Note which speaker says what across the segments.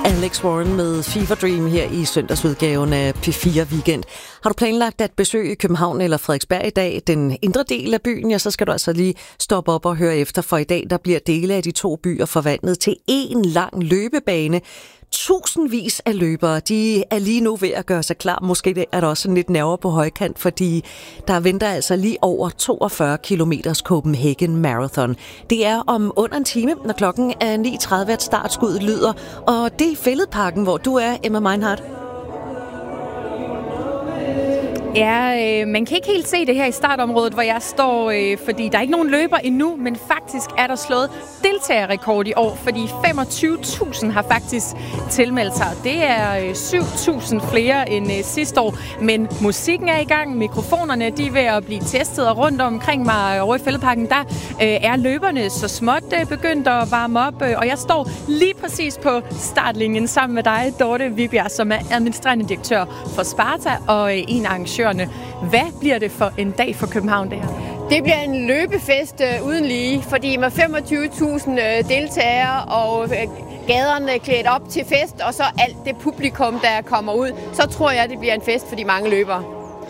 Speaker 1: Alex Warren med Fever Dream her i søndagsudgaven af P4 Weekend. Har du planlagt at besøge København eller Frederiksberg i dag, den indre del af byen, ja, så skal du altså lige stoppe op og høre efter, for i dag der bliver dele af de to byer forvandlet til en lang løbebane. Tusindvis af løbere, de er lige nu ved at gøre sig klar. Måske er der også lidt nerver på højkant, fordi der venter altså lige over 42 kilometers Copenhagen Marathon. Det er om under en time, når klokken er 9.30, at startskuddet lyder. Og det er i Fælledparken, hvor du er, Emma Meinhardt.
Speaker 2: Ja, man kan ikke helt se det her i startområdet, hvor jeg står, fordi der er ikke nogen løber endnu, men faktisk er der slået deltagerrekord i år, fordi 25.000 har faktisk tilmeldt sig. Det er 7.000 flere end sidste år, men musikken er i gang, mikrofonerne de er ved at blive testet, og rundt omkring mig over i Fælledparken, der er løberne så småt begyndt at varme op, og jeg står lige præcis på startlinjen sammen med dig, Dorte Vibjerg, som er administrerende direktør for Sparta og en arrangør. Hvad bliver det for en dag for København, det her?
Speaker 3: Det bliver en løbefest uden lige, fordi med 25.000 deltagere og gaderne klædt op til fest, og så alt det publikum, der kommer ud, så tror jeg, det bliver en fest for de mange løbere.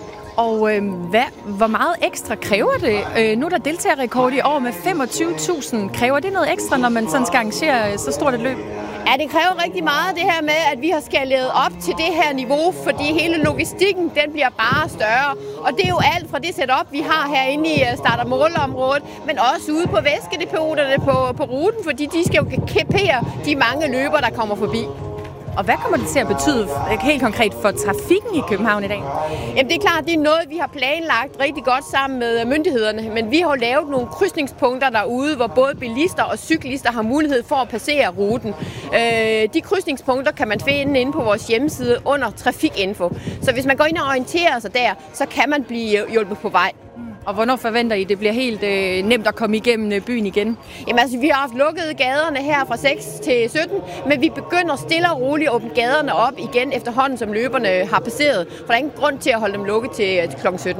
Speaker 2: Og hvor meget ekstra kræver det? Nu er der deltagerrekord i år med 25.000. Kræver det noget ekstra, når man sådan skal arrangere så stort et løb?
Speaker 3: Ja, det kræver rigtig meget det her med, at vi har skaleret op til det her niveau, fordi hele logistikken, den bliver bare større. Og det er jo alt fra det setup, vi har herinde i start- og målområdet, men også ude på væskedepoterne på ruten, fordi de skal jo kapere de mange løbere, der kommer forbi.
Speaker 2: Og hvad kommer det til at betyde helt konkret for trafikken i København i dag?
Speaker 3: Jamen det er klart, det er noget, vi har planlagt rigtig godt sammen med myndighederne. Men vi har lavet nogle krydsningspunkter derude, hvor både bilister og cyklister har mulighed for at passere ruten. De krydsningspunkter kan man finde inde på vores hjemmeside under trafikinfo. Så hvis man går ind og orienterer sig der, så kan man blive hjulpet på vej.
Speaker 2: Og hvornår forventer I, det bliver helt nemt at komme igennem byen igen?
Speaker 3: Jamen altså, vi har haft lukket gaderne her fra 6 til 17, men vi begynder stille og roligt at åbne gaderne op igen efterhånden, som løberne har passeret. For der er ingen grund til at holde dem lukket til kl. 17.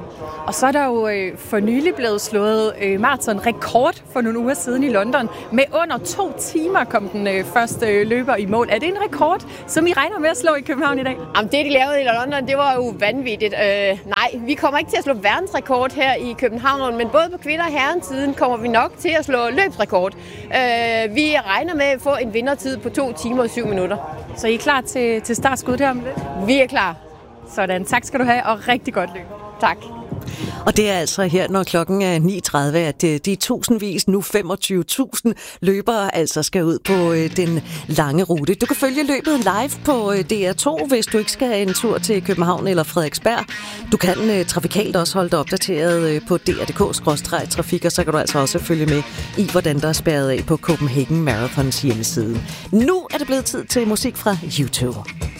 Speaker 2: Og så er der jo for nylig blevet slået maratonrekord for nogle uger siden i London. Med under 2 timer kom den første løber i mål. Er det en rekord, som I regner med at slå i København i dag?
Speaker 3: Jamen det, de lavede i London, det var jo vanvittigt. Nej, vi kommer ikke til at slå verdensrekord her i København, men både på kvinder- og herrensiden kommer vi nok til at slå løbsrekord. Vi regner med at få en vindertid på 2 timer og 7 minutter.
Speaker 2: Så I er klar til startskud her om lidt?
Speaker 3: Vi er klar.
Speaker 2: Sådan, tak skal du have, og rigtig godt løb.
Speaker 3: Tak.
Speaker 1: Og det er altså her, når klokken er 9.30, at de tusindvis, nu 25.000 løbere altså skal ud på den lange rute. Du kan følge løbet live på DR2, hvis du ikke skal have en tur til København eller Frederiksberg. Du kan trafikalt også holde dig opdateret på dr.dk/trafik, og så kan du altså også følge med i, hvordan der er spærret af på Copenhagen Marathons hjemmeside. Nu er det blevet tid til musik fra YouTube.